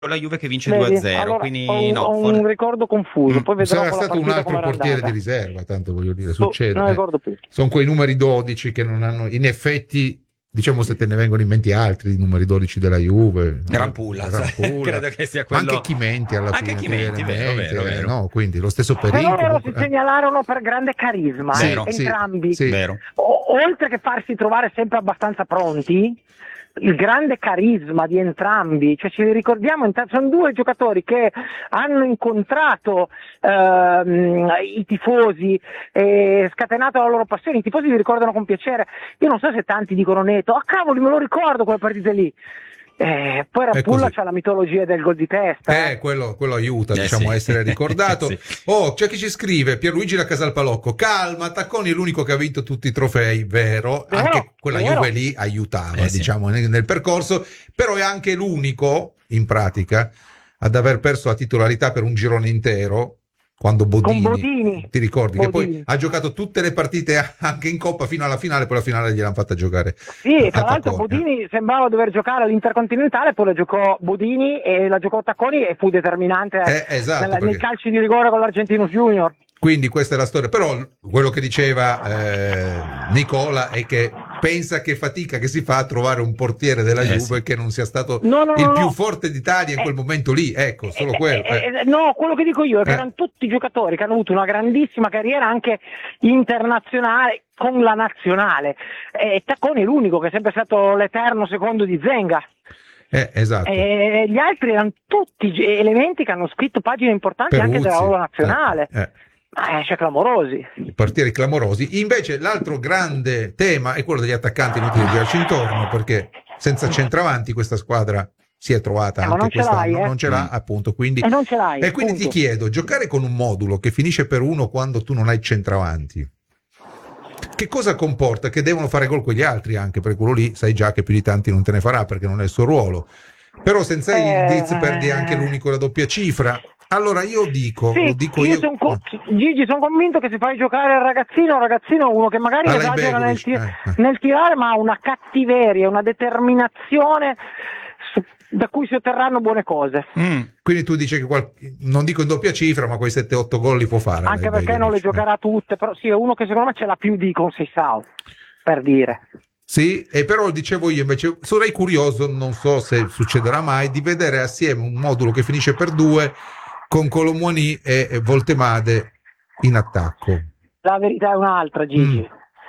la Juve che vince Vedi? 2-0, Allora, quindi no, ho un ricordo confuso, poi vedrò Sarà con la stato un partita altro come era portiere andata. di riserva, tanto voglio dire, Non succede. ricordo più. Sono quei numeri 12 che non hanno, in effetti, diciamo, se te ne vengono in mente altri, i numeri 12 della Juve, Rampulla, credo che sia ma quello. anche Chimenti alla Anche fine, Chimenti, ti viene in vero, mente, vero. no? Quindi lo stesso Però Perin loro si comunque, segnalarono per grande carisma, Sì, Vero. sì, entrambi. sì. Vero. Oltre che farsi trovare sempre abbastanza pronti, il grande carisma di entrambi, cioè ci ricordiamo, sono due giocatori che hanno incontrato i tifosi e scatenato la loro passione, i tifosi li ricordano con piacere. Io non so se tanti dicono Neto, ah cavoli, me lo ricordo quelle partite lì. Poi Rampulla così. c'ha la mitologia del gol di testa. Quello aiuta, diciamo, sì. a essere ricordato. Sì. Oh, c'è chi ci scrive, Pierluigi da Casalpalocco, calma, Tacconi è l'unico che ha vinto tutti i trofei, vero? Vero, Anche quella vero. Juve lì aiutava, Sì. diciamo, nel percorso, però è anche l'unico, in pratica, ad aver perso la titolarità per un girone intero, quando Bodini. ti ricordi, che poi Bodini. ha giocato tutte le partite anche in Coppa fino alla finale, poi la finale gliel'hanno fatta giocare. Sì, a tra l'altro Tacconi. Bodini sembrava dover giocare all'Intercontinentale, poi la giocò Bodini e la giocò Tacconi e fu determinante Esatto, nei perché- calci di rigore con l'Argentino Junior. Quindi questa è la storia, però quello che diceva Nicola è che pensa che fatica che si fa a trovare un portiere della Juve Sì. che non sia stato No, il più forte d'Italia in quel momento lì, ecco, solo quello. No, quello che dico io è che erano tutti giocatori che hanno avuto una grandissima carriera anche internazionale con la nazionale. Tacconi è l'unico che è sempre stato l'eterno secondo di Zenga. Esatto. Gli altri erano tutti elementi che hanno scritto pagine importanti anche della loro nazionale. Cioè clamorosi. Portieri clamorosi. Invece l'altro grande tema è quello degli attaccanti, inutile girarci intorno, perché senza centravanti questa squadra si è trovata ma anche non ce l'hai, quest'anno, non ce l'ha appunto, quindi non ce l'hai, e quindi punto. ti chiedo, giocare con un modulo che finisce per uno quando tu non hai centravanti, che cosa comporta? Che devono fare gol quegli altri anche, perché quello lì sai già che più di tanti non te ne farà perché non è il suo ruolo, però senza Ildiz perdi anche l'unico la doppia cifra. Allora io dico, sì, lo dico io. Gigi, sono convinto che se fai giocare il ragazzino, uno che magari esagera nel tirare, ma ha una cattiveria, una determinazione da cui si otterranno buone cose. Quindi tu dici che non dico in doppia cifra, ma quei 7-8 gol li può fare. Anche perché non le giocherà tutte, però sì, è uno che secondo me ce l'ha più di Conceição, per dire. Sì, e però dicevo io invece sarei curioso, non so se succederà mai, di vedere assieme un modulo che finisce per 2 con Colomoni e Voltemade in attacco. La verità è un'altra, Gigi.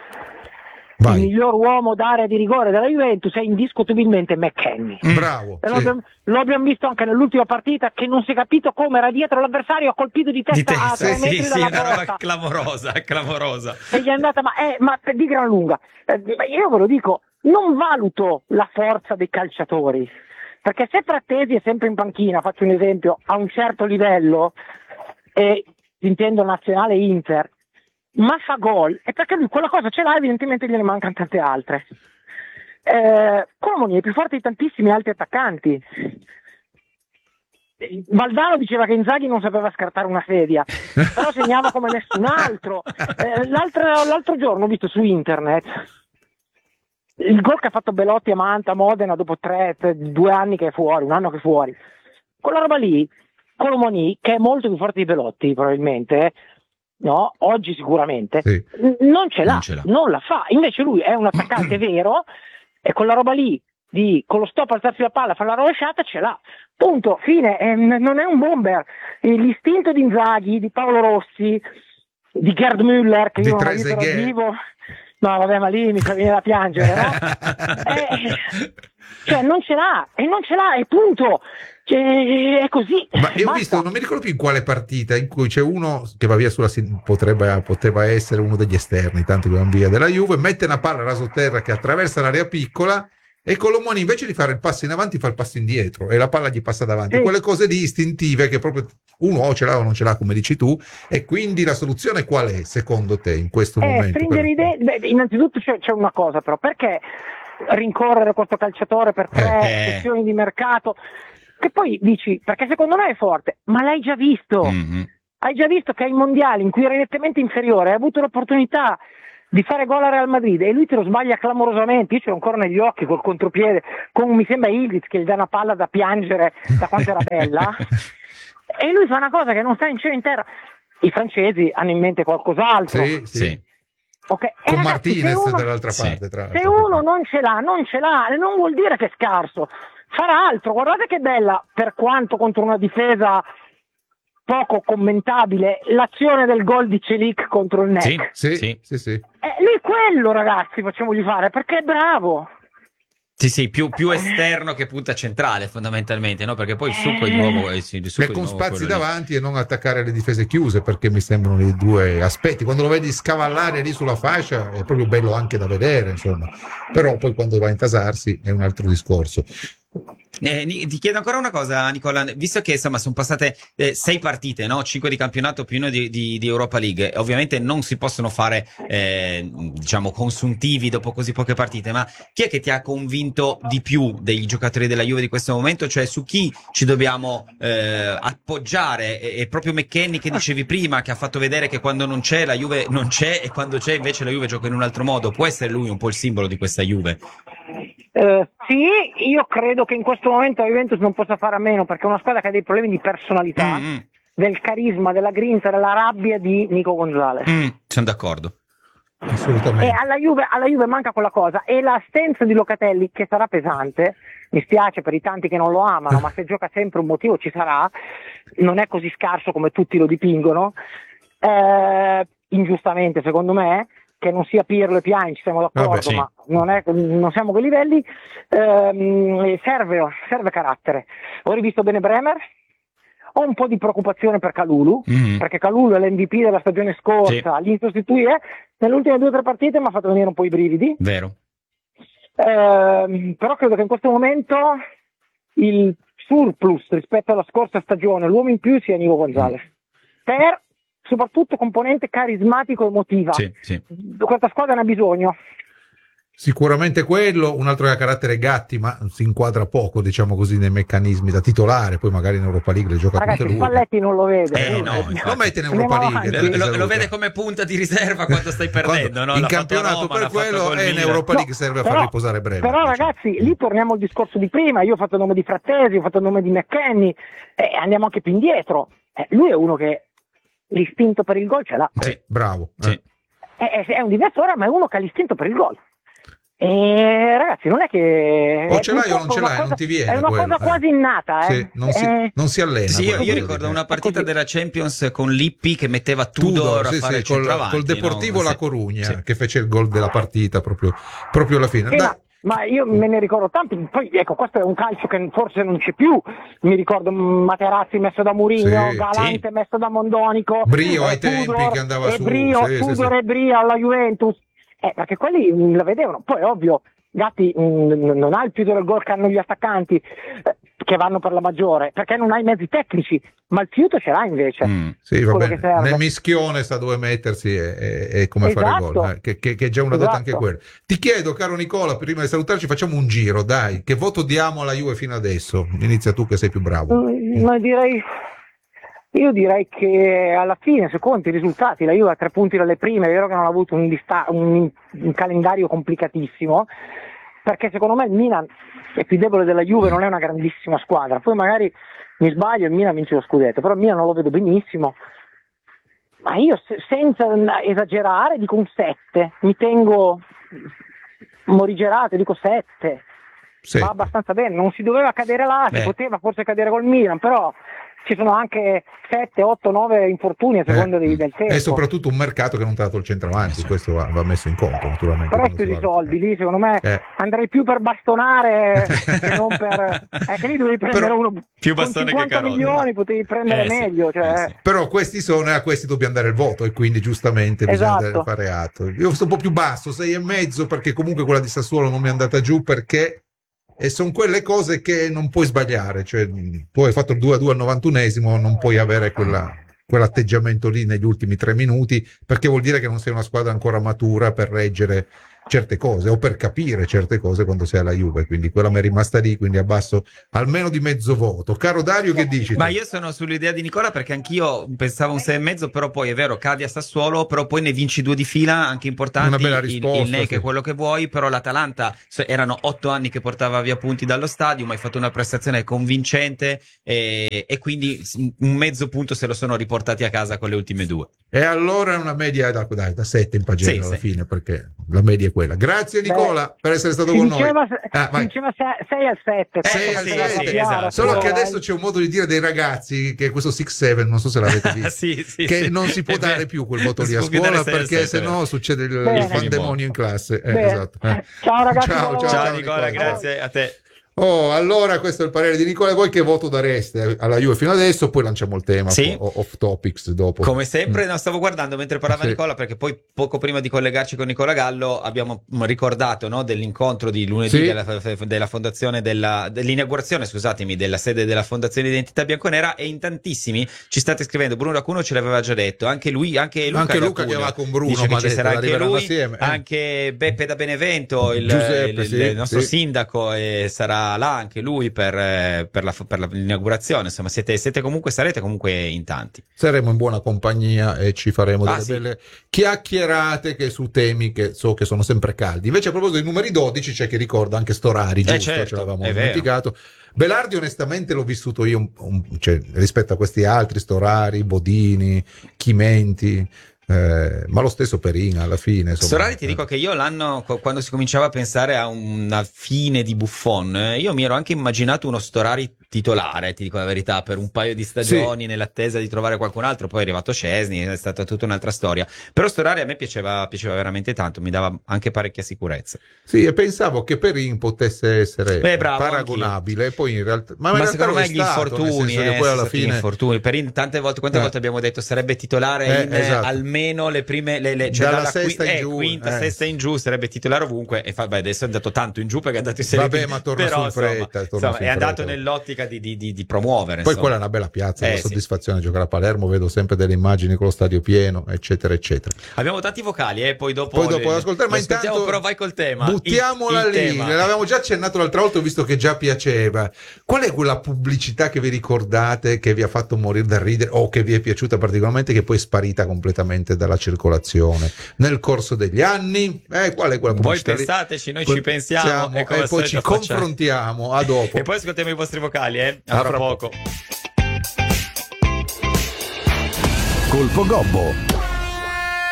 Vai. Il miglior uomo d'area di rigore della Juventus è indiscutibilmente McKennie. Bravo. Lo abbiamo visto anche nell'ultima partita, che non si è capito come era dietro l'avversario, ha colpito di testa a 3 metri dalla una porta. roba clamorosa. E gli è andata, ma di gran lunga. Io ve lo dico, non valuto la forza dei calciatori, perché se Frattesi è sempre in panchina, faccio un esempio, a un certo livello, e intendo nazionale Inter, ma fa gol, è perché lui quella cosa ce l'ha, evidentemente gliene mancano tante altre. Colomoni è più forte di tantissimi altri attaccanti. Valdano diceva che Inzaghi non sapeva scartare una sedia, però segnava come nessun altro. L'altro giorno ho visto su internet il gol che ha fatto Belotti a Manta, Modena, dopo 2 anni che è fuori, 1 anno che è fuori. Quella roba lì, Colomoni, che è molto più forte di Belotti probabilmente, no, oggi sicuramente, sì. non ce l'ha, non la fa. Invece lui è un attaccante vero e con la roba lì con lo stop alzarsi la palla, fare la rovesciata, ce l'ha. Punto, fine. Non è un bomber. L'istinto di Inzaghi, di Paolo Rossi, di Gerd Müller, che io non aiuto dal vivo. No, vabbè, ma lì mi fa venire da piangere, no? Cioè non ce l'ha, e punto. È così. Ma io ho visto, non mi ricordo più in quale partita, in cui c'è uno che va via sulla poteva essere uno degli esterni, tanto che va via della Juve, mette una palla rasoterra che attraversa l'area piccola e Colomoni invece di fare il passo in avanti fa il passo indietro e la palla gli passa davanti. Sì. Quelle cose lì istintive che proprio uno o ce l'ha o non ce l'ha, come dici tu, e quindi la soluzione qual è secondo te in questo momento? Stringere idee. Innanzitutto c'è una cosa, però, perché rincorrere questo calciatore per 3 sessioni di mercato? Che poi dici, perché secondo me è forte, ma l'hai già visto. Hai già visto che ai mondiali in cui era nettamente inferiore, hai avuto l'opportunità di fare gol a Real Madrid e lui te lo sbaglia clamorosamente. Io ce l'ho ancora negli occhi col contropiede, con mi sembra Ildiz che gli dà una palla da piangere da quanto era bella e lui fa una cosa che non sta in cielo in terra. I francesi hanno in mente qualcos'altro. Sì, sì. Sì. Okay. Con Ragazzi, Martinez dall'altra sì. parte, tra se l'altro. uno non ce l'ha, non vuol dire che è scarso, farà altro. Guardate che bella, per quanto contro una difesa poco commentabile, l'azione del gol di Celik contro il NEC. Sì, Sì, sì, sì. Lui quello, ragazzi, facciamogli fare, perché è bravo. Sì, più esterno che punta centrale fondamentalmente, no? Perché poi il succo è di nuovo il succo E è di con nuovo spazi quello lì. davanti e non attaccare le difese chiuse, perché mi sembrano i due aspetti. Quando lo vedi scavallare lì sulla fascia è proprio bello anche da vedere, insomma. Però poi quando va a intasarsi è un altro discorso. Ti chiedo ancora una cosa, Nicola, visto che insomma sono passate 6 partite, no? 5 di campionato più 1 di Europa League, ovviamente non si possono fare diciamo consuntivi dopo così poche partite, ma chi è che ti ha convinto di più dei giocatori della Juve di questo momento? Cioè su chi ci dobbiamo appoggiare? E proprio McKennie che dicevi prima, che ha fatto vedere che quando non c'è la Juve non c'è e quando c'è invece la Juve gioca in un altro modo, può essere lui un po' il simbolo di questa Juve? Sì, io credo che in questo momento la Juventus non possa fare a meno, perché è una squadra che ha dei problemi di personalità, del carisma, della grinta, della rabbia di Nico Gonzalez. Sono d'accordo. E Assolutamente. alla Juve manca quella cosa, e l'assenza di Locatelli, che sarà pesante, mi spiace per i tanti che non lo amano, ma se gioca sempre un motivo ci sarà, non è così scarso come tutti lo dipingono, ingiustamente secondo me. Che non sia Pirlo e Pjanic, siamo d'accordo, Vabbè, sì. ma non siamo a quei livelli. Serve carattere. Ho rivisto bene Bremer, ho un po' di preoccupazione per Kalulu, perché Kalulu è l'MVP della stagione scorsa, gli sostituire nelle ultime 2 o 3 partite mi ha fatto venire un po' i brividi. Vero. Però credo che in questo momento il surplus rispetto alla scorsa stagione, l'uomo in più sia Nico Gonzalez. Per soprattutto componente carismatico emotiva. Sì, sì. Questa squadra ne ha bisogno. Sicuramente quello, un altro che ha carattere Gatti, ma si inquadra poco, diciamo così, nei meccanismi da titolare, poi magari in Europa League le gioca Ragazzi, tutte lui. Spalletti non lo vede. No, infatti. Lo mette in Europa Andiamo League. avanti. Lo vede come punta di riserva quando stai perdendo, no? In L'ha fatto a campionato Roma, per l'ha fatto quello col e in Milan. Europa League serve a far riposare Bremer. Però diciamo. ragazzi, lì torniamo al discorso di prima. Io ho fatto il nome di Frattesi, ho fatto il nome di McKennie, e andiamo anche più indietro. Lui è uno che l'istinto per il gol ce l'ha. Sì. Bravo. Sì. È un difensore, ma è uno che ha l'istinto per il gol. E ragazzi, non è che O ce l'hai o non purtroppo ce una l'hai, cosa- non ti viene è una quello, cosa quasi innata, Sì, non si allena. Sì, io quello ricordo che- una partita così. della Champions con Lippi che metteva Tudor a sì, fare sì, il centravanti, col Deportivo no? La Sì. Corugna, Sì. che fece il gol della partita proprio alla fine. Sì, Dai. ma io me ne ricordo tanti. Poi ecco, questo è un calcio che forse non c'è più. Mi ricordo Materazzi messo da Mourinho, Sì, Galante sì. messo da Mondonico, Brio ai tempi Tudor che andava e su, Brio, sì, sì, Tudor sì. e Brio alla Juventus, perché quelli la vedevano. Poi ovvio, Gatti non ha il più del gol che hanno gli attaccanti, che vanno per la maggiore, perché non ha i mezzi tecnici, ma il fiuto ce l'ha invece. Sì, va quello bene. che serve. Nel mischione sa dove mettersi e come fare Esatto. gol, che è già una dota Esatto. anche quella. Ti chiedo, caro Nicola, prima di salutarci facciamo un giro, dai, che voto diamo alla Juve fino adesso? Inizia tu che sei più bravo. Ma io direi che alla fine, se conti i risultati, la Juve ha 3 punti dalle prime. È vero che non ha avuto un calendario complicatissimo, perché secondo me il Milan è più debole della Juve, non è una grandissima squadra. Poi magari mi sbaglio e il Milan vince lo scudetto, però il Milan non lo vedo benissimo. Ma io senza esagerare dico un 7, mi tengo morigerato, dico 7. Sì. Va abbastanza bene, non si doveva cadere là, si Beh. poteva forse cadere col Milan, però ci sono anche 7, 8, 9 infortuni a seconda del tempo. E soprattutto un mercato che non ti ha dato il centravanti, questo va messo in conto naturalmente. Però quando si spesi i va- soldi lì, secondo me Eh. andrei più per bastonare che non per... che lì dovevi prendere Però uno più con bastone che 50 carote. milioni, potevi prendere Sì, meglio, cioè. sì. Però questi sono e a questi dobbiamo dare il voto e quindi giustamente bisogna Esatto. fare atto. Io sto un po' più basso, 6,5, perché comunque quella di Sassuolo non mi è andata giù, perché sono quelle cose che non puoi sbagliare, cioè tu hai fatto il 2-2 al 91esimo, non puoi avere quell'atteggiamento lì negli ultimi 3 minuti, perché vuol dire che non sei una squadra ancora matura per reggere certe cose o per capire certe cose quando sei alla Juve, quindi quella mi è rimasta lì, quindi abbasso almeno di mezzo voto. Caro Dario, che dici? Ma io sono sull'idea di Nicola, perché anch'io pensavo un 6,5, però poi è vero, cadi a Sassuolo, però poi ne vinci 2 di fila anche importanti. Una bella risposta, il NEC sì. è quello che vuoi, però l'Atalanta erano 8 anni che portava via punti dallo stadio, ma hai fatto una prestazione convincente e quindi un mezzo punto se lo sono riportati a casa con le ultime 2. E allora una media da 7 in pagina Sì, alla sì. fine, perché la media è quella. Grazie Nicola per essere stato con noi. Vai. Diceva 6 al 7. 6 al sì, 7. sì, esatto. Solo che adesso c'è un modo di dire dei ragazzi che è questo 6-7, non so se l'avete visto, Sì, che sì. non si può È vero. dare più quel voto lì a Non si può più scuola, dare 6 al perché 7, sennò succede il Bene. pandemonio in classe. Bene. Esatto. Ciao ragazzi, Ciao, buon ciao, lavoro. Ciao Nicola, grazie a te. Oh, allora questo è il parere di Nicola. Voi che voto dareste alla Juve fino adesso? Poi lanciamo il tema Sì. off topics dopo. Come sempre, no, stavo guardando mentre parlava Sì. Nicola, perché poi poco prima di collegarci con Nicola Gallo abbiamo ricordato, no, dell'incontro di lunedì Sì. della fondazione dell'inaugurazione, scusatemi, della sede della Fondazione Identità Bianconera, e in tantissimi ci state scrivendo. Bruno Racuno ce l'aveva già detto, anche Luca Anche da Luca che Cuneo va con Bruno, dice che ma ha ci detto, sarà anche arriveranno lui, assieme. anche Beppe da Benevento, Giuseppe, il nostro sì. sindaco, sarà là anche lui per l'inaugurazione. Insomma, sarete comunque in tanti. Saremo in buona compagnia e ci faremo delle sì. belle chiacchierate su temi che so che sono sempre caldi. Invece a proposito dei numeri 12 c'è chi ricorda anche Storari, giusto? Certo, Ce l'avevamo è vero. dimenticato. Belardi onestamente l'ho vissuto io cioè, rispetto a questi altri, Storari, Bodini, Chimenti, ma lo stesso Perin alla fine. Insomma. Storari, ti dico che io l'anno, quando si cominciava a pensare a una fine di Buffon, io mi ero anche immaginato uno Storari titolare, ti dico la verità, per un paio di stagioni, nell'attesa di trovare qualcun altro. Poi è arrivato Szczesny, è stata tutta un'altra storia. Però Storari a me piaceva veramente tanto, mi dava anche parecchia sicurezza. Sì, e pensavo che Perin potesse essere Bravo, paragonabile, e poi in realtà... Ma in realtà secondo lo è me gli stato, infortuni, nel senso che poi alla gli fine... infortuni. Perin tante volte, quante volte abbiamo detto sarebbe titolare in esatto. almeno le prime, cioè dalla sesta in giù, quinta, sesta in giù, sarebbe titolare ovunque. E adesso è andato tanto in giù perché è andato in Serie B. Vabbè, ma torna però, su fretta, è andato nell'ottica di promuovere. Poi insomma. quella è una bella piazza, la Sì. soddisfazione di giocare a Palermo, vedo sempre delle immagini con lo stadio pieno, eccetera, eccetera. Abbiamo tanti vocali, poi dopo ascoltare, ma intanto però vai col tema. buttiamola il lì, tema. l'avevamo già accennato l'altra volta, ho visto che già piaceva. Qual è quella pubblicità che vi ricordate, che vi ha fatto morire da ridere o che vi è piaciuta particolarmente, che poi è sparita completamente dalla circolazione nel corso degli anni? Qual è quella Voi pubblicità? pensateci, noi ci pensiamo e poi ci confrontiamo. A dopo. E poi ascoltiamo i vostri vocali, a fra poco. Colpo Gobbo.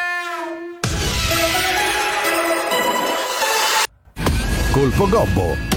Colpo Gobbo.